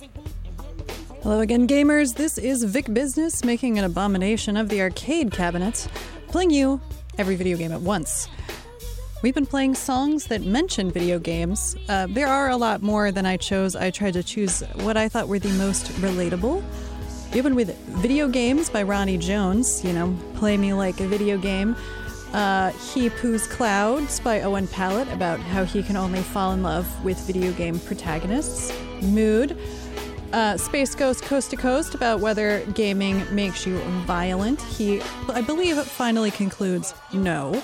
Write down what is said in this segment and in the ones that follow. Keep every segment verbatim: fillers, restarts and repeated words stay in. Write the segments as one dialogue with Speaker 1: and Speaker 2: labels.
Speaker 1: Hello again, gamers. This is Vic Business, making an abomination of the arcade cabinet, playing you every video game at once. We've been playing songs that mention video games. Uh, there are a lot more than I chose. I tried to choose what I thought were the most relatable. We opened with Video Games by Ronnie Jones, you know, play me like a video game. Uh, He Poos Clouds by Owen Pallett, about how he can only fall in love with video game protagonists. Mood. Uh, Space Ghost Coast to Coast, about whether gaming makes you violent. He, I believe, finally concludes no.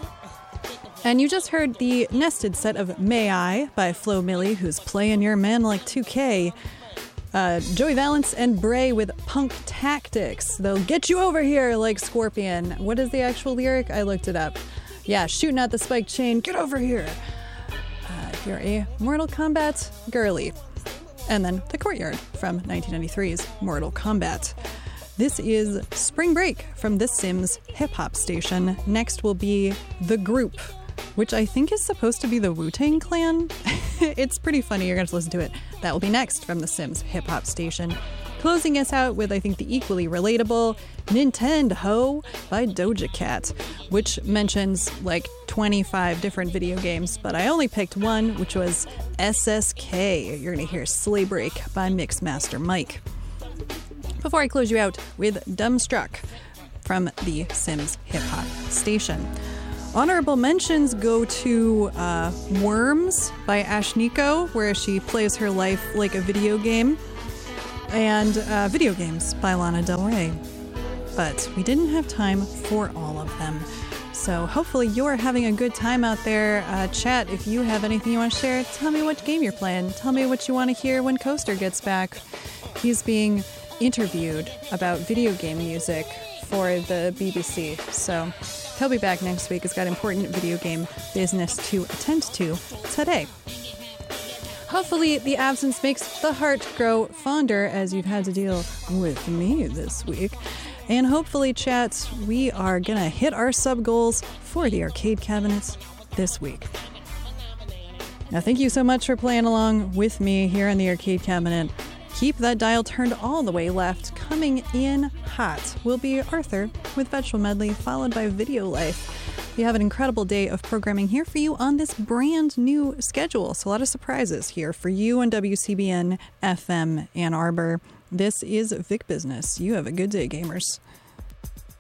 Speaker 1: And you just heard the nested set of May I by Flo Milli, who's playing your man like two K. Uh, Joey Valance and Bray with Punk Tactics. They'll get you over here like Scorpion. What is the actual lyric? I looked it up. Yeah, shooting at the spike chain. Get over here. Uh, if you're a Mortal Kombat girly. And then The Courtyard from nineteen ninety-three's Mortal Kombat. This is Spring Break from The Sims Hip Hop Station. Next will be The Group, which I think is supposed to be the Wu-Tang Clan. It's pretty funny. You're going to listen to it. That will be next from The Sims Hip Hop Station. Closing us out with, I think, the equally relatable Nintendo by Doja Cat, which mentions like twenty-five different video games, but I only picked one, which was S S K. You're going to hear Sleigh Break by Mixmaster Mike. Before I close you out with Dumbstruck from The Sims Hip Hop Station. Honorable mentions go to uh, Worms by Ashniko, where she plays her life like a video game, and uh, Video Games by Lana Del Rey. But we didn't have time for all of them. So hopefully you're having a good time out there. Uh, chat, if you have anything you want to share, tell me what game you're playing. Tell me what you want to hear when Coaster gets back. He's being interviewed about video game music for the B B C. So he'll be back next week. He's got important video game business to attend to today. Hopefully the absence makes the heart grow fonder, as you've had to deal with me this week. And hopefully, chat, we are going to hit our sub goals for the arcade cabinets this week. Now, thank you so much for playing along with me here in the arcade cabinet. Keep that dial turned all the way left. Coming in hot will be Arthur with Vegetable Medley, followed by Video Life. We have an incredible day of programming here for you on this brand new schedule. So a lot of surprises here for you on W C B N F M Ann Arbor. This is Vic Business. You have a good day, gamers.